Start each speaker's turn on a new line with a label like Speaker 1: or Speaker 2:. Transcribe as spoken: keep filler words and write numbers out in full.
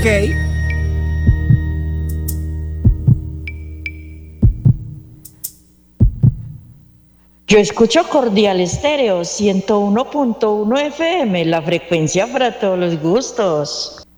Speaker 1: Ok.
Speaker 2: Yo escucho Cordial Estéreo ciento uno punto uno F M, la frecuencia para todos los gustos.